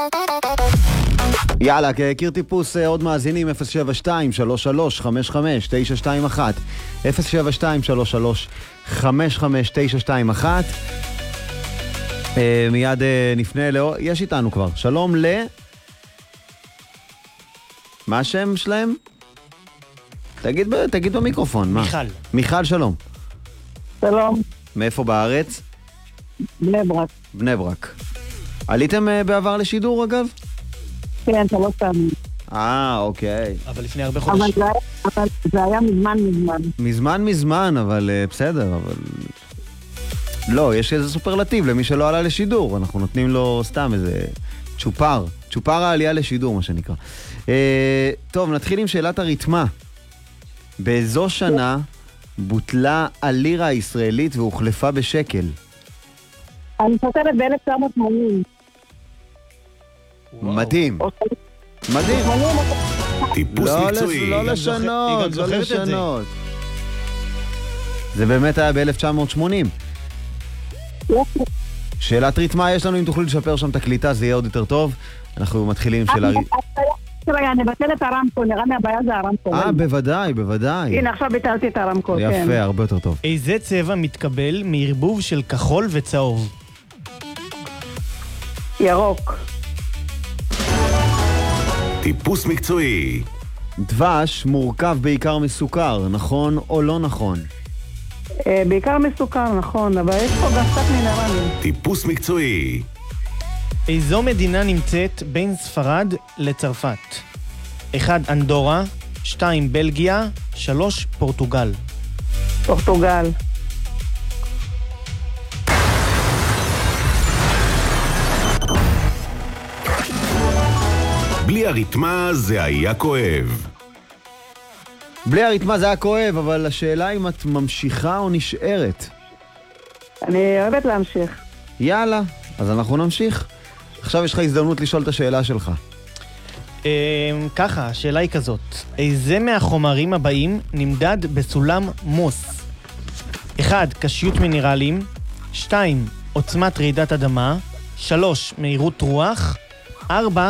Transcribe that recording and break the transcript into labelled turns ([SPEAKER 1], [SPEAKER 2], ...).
[SPEAKER 1] יאללה, קיר טיפוס עוד מאזינים 072-33-55-921 072-33-55-921 מיד נפנה יש איתנו כבר. שלום מה השם שלהם? תגיד במיקרופון.
[SPEAKER 2] מיכל.
[SPEAKER 1] מיכל, שלום.
[SPEAKER 3] שלום.
[SPEAKER 1] מאיפה בארץ?
[SPEAKER 3] בני ברק.
[SPEAKER 1] בני ברק. עליתם בעבר לשידור אגב?
[SPEAKER 3] כן, 3 פעמים.
[SPEAKER 1] אוקיי.
[SPEAKER 2] אבל לפני הרבה חודשים.
[SPEAKER 3] אבל זה היה
[SPEAKER 1] מזמן, אבל בסדר, אבל... לא, יש איזה סופרלטיב למי שלא עלה לשידור, אנחנו נותנים לו סתם איזה צ'ופר העלייה לשידור, מה שנקרא. טוב, נתחיל עם שאלת הריתמה. באיזו שנה בוטלה הלירה הישראלית והוחלפה בשקל?
[SPEAKER 3] אני חושבת ב-1980.
[SPEAKER 1] מדהים. מדהים.
[SPEAKER 4] טיפוס מקצועי.
[SPEAKER 1] לא לשנות. זה באמת היה ב-1980. שאלת ריתמה יש לנו, אם תוכלו לשפר שם את הקליטה זה יהיה עוד יותר טוב. אנחנו מתחילים של
[SPEAKER 3] רגע, נבטל את הרמקול, נראה מהבעיה זה הרמקול.
[SPEAKER 1] בוודאי.
[SPEAKER 3] הנה, עכשיו ביטלתי את הרמקול, כן.
[SPEAKER 1] יפה, הרבה יותר טוב.
[SPEAKER 2] איזה צבע מתקבל מערבוב של כחול וצהוב?
[SPEAKER 3] ירוק.
[SPEAKER 4] טיפוס מקצועי.
[SPEAKER 1] דבש מורכב בעיקר מסוכר, נכון או לא נכון?
[SPEAKER 3] בעיקר מסוכר, נכון, אבל יש פה גם קצת מינרלים.
[SPEAKER 4] טיפוס מקצועי.
[SPEAKER 2] איזו מדינה נמצאת בין ספרד לצרפת? 1. אנדורה, 2. בלגיה, 3. פורטוגל.
[SPEAKER 3] פורטוגל.
[SPEAKER 4] בלי הריתמה זה היה כואב.
[SPEAKER 1] בלי הריתמה זה היה כואב, אבל השאלה אם את ממשיכה או נשארת.
[SPEAKER 3] אני אוהבת להמשיך.
[SPEAKER 1] יאללה, אז אנחנו נמשיך. עכשיו יש לך הזדמנות לשאול את השאלה שלך.
[SPEAKER 2] ככה, השאלה היא כזאת. איזה מהחומרים הבאים נמדד בסולם מוס? 1. קשיות מינרלים, 2. עוצמת רעידת אדמה, 3. מהירות רוח, 4.